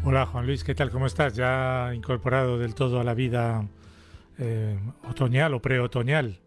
Hola Juan Luis, ¿qué tal? ¿Cómo estás? ¿Ya incorporado del todo a la vida otoñal o preotoñal?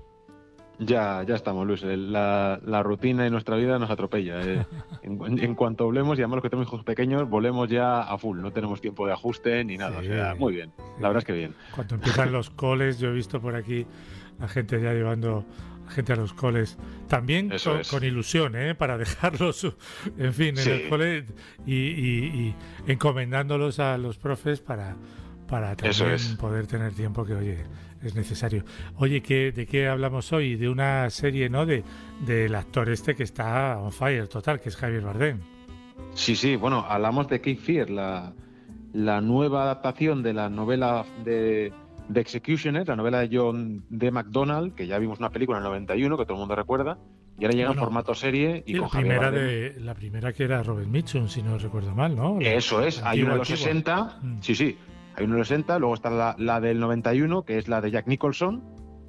Ya estamos, Luis. La rutina de nuestra vida nos atropella. En cuanto volvemos, y además los que tenemos hijos pequeños, volvemos ya a full. No tenemos tiempo de ajuste ni nada. O sea, Sí, muy bien. La sí. verdad es que bien. Cuando empiezan los coles, yo he visto por aquí la gente ya llevando a gente a los coles, también Eso con es. ilusión, ¿eh? Para dejarlos, en fin, en el Sí, cole y encomendándolos a los profes para eso también es. poder tener tiempo que, oye, es necesario. Oye, ¿de qué hablamos hoy? De una serie, ¿no? Del actor este que está on fire total, que es Javier Bardem. Sí. Bueno, hablamos de Cape Fear, la nueva adaptación de la novela de Executioner, la novela de John D. MacDonald, que ya vimos una película en el 91, que todo el mundo recuerda, y ahora llega en Bueno, formato serie y sí, con Javier Bardem. la primera que era Robert Mitchum, si no recuerdo mal, ¿no? Eso es, La hay una antigua, de los antigua. 60, Mm. sí, hay una de los 60, luego está la del 91, que es la de Jack Nicholson,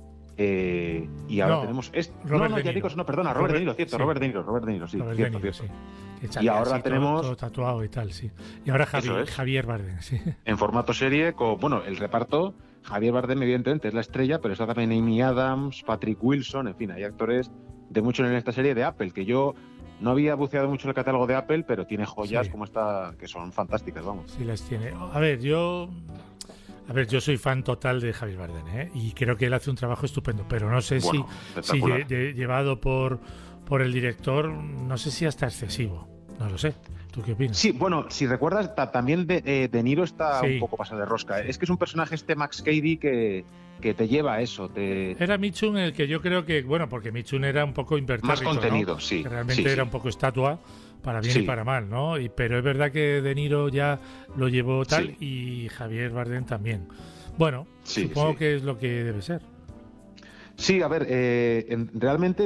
y ahora No, tenemos... Robert No, De Jack Niro. Nicholson, no, perdona, Robert De Niro, cierto, Sí, Robert De Niro, sí, Robert De cierto, Niro, sí. cierto. Que Y salía ahora así todo tenemos, tatuado y tal, sí. Y ahora eso es, Javier Bardem, sí. en formato serie, con, bueno, el reparto, Javier Bardem evidentemente es la estrella, pero está también Amy Adams, Patrick Wilson, en fin, hay actores de mucho en esta serie de Apple, que yo no había buceado mucho en el catálogo de Apple, pero tiene joyas Sí, como esta, que son fantásticas, vamos. sí las tiene. A ver, yo soy fan total de Javier Bardem, ¿eh? Y creo que él hace un trabajo estupendo, pero no sé Bueno, si espectacular. llevado por el director, no sé si hasta excesivo. No lo sé. ¿Tú qué opinas? Sí, bueno, si recuerdas, también De Niro está un Sí, poco pasado de rosca. sí. Es que es un personaje este Max Cady que te lleva a eso, Era Mitchum el que yo creo que, bueno, porque Mitchum era un poco más impertérrito, ¿no? contenido, Que sí, realmente sí, era un sí, poco estatua, para bien y sí, para mal, ¿no? Pero es verdad que De Niro ya lo llevó tal sí, y Javier Bardem también. Bueno, sí, supongo sí. que es lo que debe ser. Sí, a ver, realmente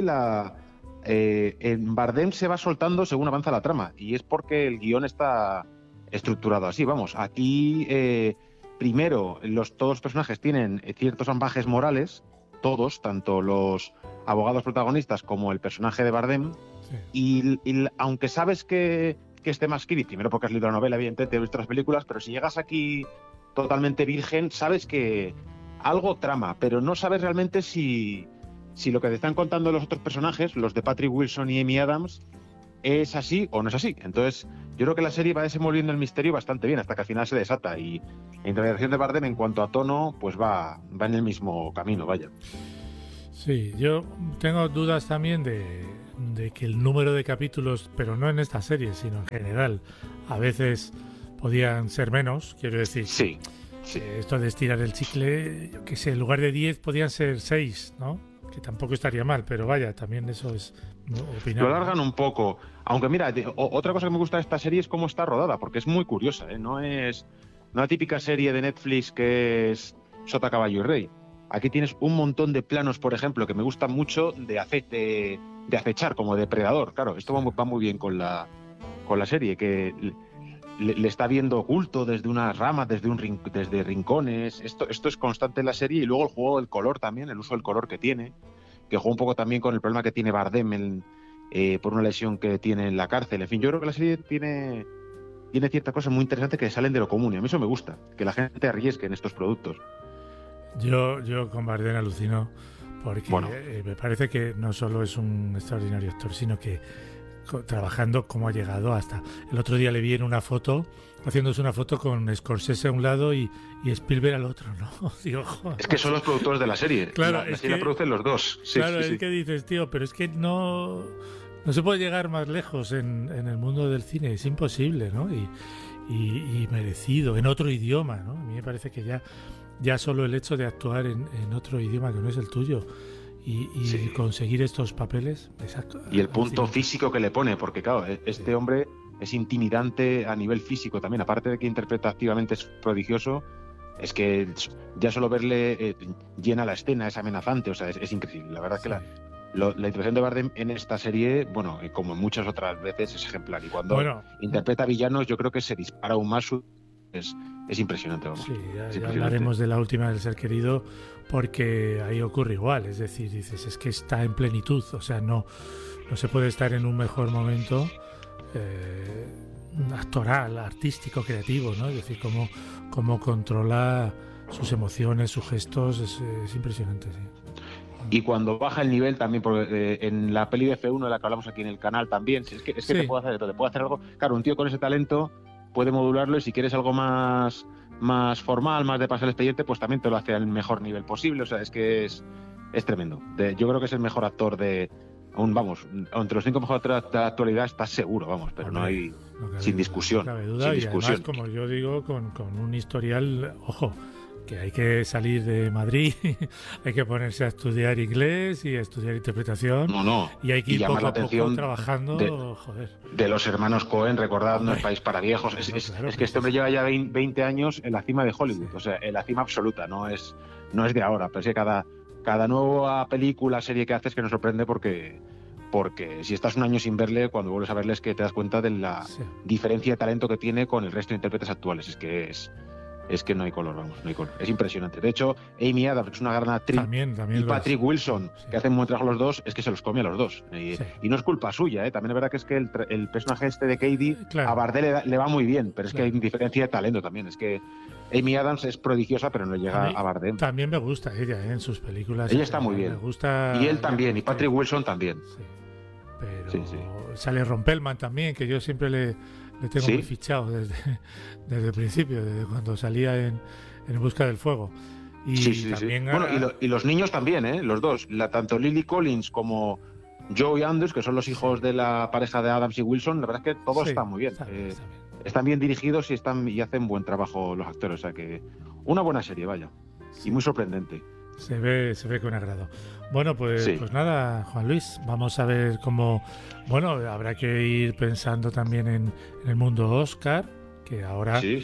en Bardem se va soltando según avanza la trama, y es porque el guión está estructurado así, vamos. Aquí, primero, todos los personajes tienen ciertos ambajes morales, todos, tanto los abogados protagonistas como el personaje de Bardem. Sí. Y aunque sabes que este Max Kidd, primero porque has leído la novela, evidentemente, has visto las películas, pero si llegas aquí totalmente virgen, sabes que algo trama, pero no sabes realmente si lo que te están contando los otros personajes, los de Patrick Wilson y Amy Adams, es así o no es así. Entonces, yo creo que la serie va desenvolviendo el misterio bastante bien hasta que al final se desata. Y la interpretación de Bardem en cuanto a tono, pues va en el mismo camino, vaya. Sí, yo tengo dudas también de que el número de capítulos, pero no en esta serie, sino en general, a veces podían ser menos. Quiero decir que Sí, sí. esto de estirar el chicle, yo qué sé, en lugar de 10 podían ser 6, ¿no? Que tampoco estaría mal, pero vaya, también eso es, ¿no?, Lo opinable, ¿no? alargan un poco. Aunque mira, otra cosa que me gusta de esta serie es cómo está rodada, porque es muy curiosa, ¿eh? No es una típica serie de Netflix que es Sota, Caballo y Rey. Aquí tienes un montón de planos, por ejemplo, que me gustan mucho de acechar, como depredador. Claro, esto Sí. va muy bien con la serie, que le está viendo oculto desde unas ramas, desde rincones. Esto es constante en la serie, y luego el juego del color también, el uso del color que tiene, que juega un poco también con el problema que tiene Bardem por una lesión que tiene en la cárcel. En fin, yo creo que la serie tiene ciertas cosas muy interesantes que salen de lo común, y a mí eso me gusta, que la gente arriesgue en estos productos. Yo con Bardem alucino porque Bueno, me parece que no solo es un extraordinario actor, sino que trabajando cómo ha llegado hasta... El otro día le vi en una foto, haciéndose una foto con Scorsese a un lado y Spielberg al otro, ¿no? Digo, joder, es que son macho. los productores de la serie. Claro, La es serie la que, producen los dos. Sí, claro, sí, es sí. que dices, tío, pero es que no se puede llegar más lejos en el mundo del cine, es imposible, ¿no? Y merecido, en otro idioma, ¿no? A mí me parece que ya solo el hecho de actuar en otro idioma que no es el tuyo y Sí. conseguir estos papeles es Y el punto alucinante. físico que le pone, porque claro, Sí, este hombre es intimidante a nivel físico también, aparte de que interpretativamente es prodigioso, es que ya solo verle llena la escena, es amenazante, o sea, es increíble. La verdad es que sí. la interpretación de Bardem en esta serie, bueno, como en muchas otras veces, es ejemplar. Y cuando Bueno, interpreta villanos, yo creo que se dispara aún más. Es, es impresionante, vamos. sí, Es ya impresionante. hablaremos de la última del ser querido porque ahí ocurre igual, es decir, dices, es que está en plenitud, o sea, no se puede estar en un mejor momento eh, actoral, artístico, creativo, ¿no? Es decir, cómo controla sus emociones, sus gestos, es impresionante, sí. Y cuando baja el nivel también, porque en la peli de F1, de la que hablamos aquí en el canal también, es que Sí. te puede hacer de todo, te puede hacer algo, claro, un tío con ese talento puede modularlo y si quieres algo más formal, más de pasar el expediente, pues también te lo hace al mejor nivel posible, o sea, es que es tremendo. Yo creo que es el mejor actor entre los 5 mejores actores de la actualidad estás seguro, vamos, pero Hombre, no hay, no cabe sin duda, discusión, no cabe duda, sin y discusión. además, como yo digo, con un historial, ojo, que hay que salir de Madrid, hay que ponerse a estudiar inglés y a estudiar interpretación, No, y hay que y ir llamar poco la a poco atención trabajando, joder. de los hermanos Cohen, recordad, no es Hombre, país para viejos. claro, Es que este hombre lleva ya 20 años en la cima de Hollywood, sí. o sea, en la cima absoluta, no es de ahora, pero es que cada nueva película, serie que haces que nos sorprende porque si estás un año sin verle, cuando vuelves a verle es que te das cuenta de la Sí. diferencia de talento que tiene con el resto de intérpretes actuales. Es que no hay color, vamos, no hay color. Es impresionante. De hecho, Amy Adams, que es una gran actriz, También y lo Patrick es. Wilson, Sí. que hacen un buen trabajo los dos, es que se los come a los dos. Sí. Y no es culpa suya, ¿eh? También es verdad que es que el personaje este de Katie Claro. a Bardem le va muy bien, pero es Claro. que hay diferencia de talento también. Es que Amy Adams es prodigiosa, pero no llega A mí a Bardem. También me gusta ella, en sus películas. Ella está muy bien. Me gusta. Y él también, y Patrick Wilson también. Sí. Pero Sí. sale Ron Perlman también, que yo siempre le tengo ¿Sí? muy fichado desde el principio, desde cuando salía en Busca del Fuego. Y Sí. también Bueno, y los niños también, ¿eh? Los dos. Tanto Lily Collins como Joey Andrews, que son los hijos de la pareja de Adams y Wilson, la verdad es que todos sí, están muy bien. está bien. Están bien dirigidos y hacen buen trabajo los actores. O sea que una buena serie, vaya. Sí. Y muy sorprendente. Se ve con agrado. Bueno, pues, Sí. pues nada, Juan Luis, vamos a ver cómo... Bueno, habrá que ir pensando también en el mundo Oscar, que ahora... Sí.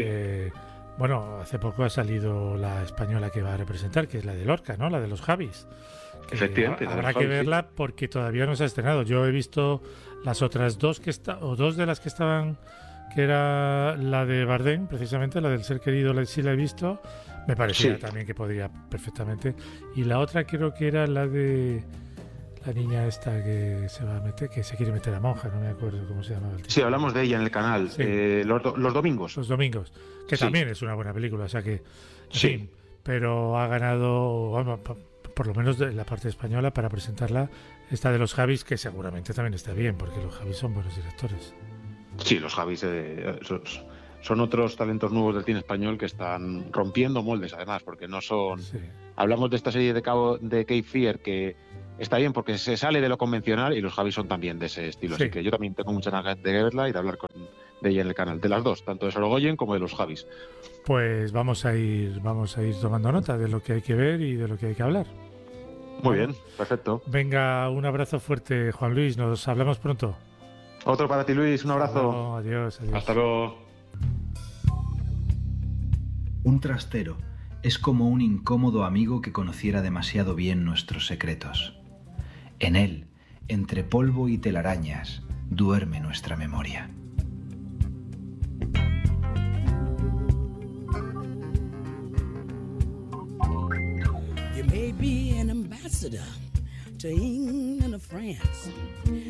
Bueno, hace poco ha salido la española que va a representar, que es la de Lorca, ¿no? La de los Javis. Que Efectivamente. Habrá que verla porque todavía no se ha estrenado. Yo he visto las otras dos dos de las que estaban, que era la de Bardem, precisamente, la del Ser Querido, sí la he visto. Me parecía también que podría perfectamente. Y la otra creo que era la de la niña esta que se va a meter, que se quiere meter a monja, no me acuerdo cómo se llamaba el título. Sí, hablamos de ella en el canal. Sí. Los domingos. Los domingos, que Sí. también es una buena película, o sea que... en Sí. fin, pero ha ganado, bueno, por lo menos de la parte española, para presentarla, esta de los Javis, que seguramente también está bien, porque los Javis son buenos directores. Sí, los Javis son otros talentos nuevos del cine español que están rompiendo moldes, además, porque no son... Sí. Hablamos de esta serie de Cape Fear, que está bien porque se sale de lo convencional, y los Javis son también de ese estilo. Sí. Así que yo también tengo muchas ganas de verla y de hablar de ella en el canal, de las dos, tanto de Sorogoyen como de los Javis. Pues vamos a ir tomando nota de lo que hay que ver y de lo que hay que hablar. Muy bien, perfecto. Venga, un abrazo fuerte, Juan Luis, nos hablamos pronto. Otro para ti, Luis, un abrazo. Hasta luego, adiós. Hasta luego. Un trastero es como un incómodo amigo que conociera demasiado bien nuestros secretos. En él, entre polvo y telarañas, duerme nuestra memoria. You may be an ambassador to England or France.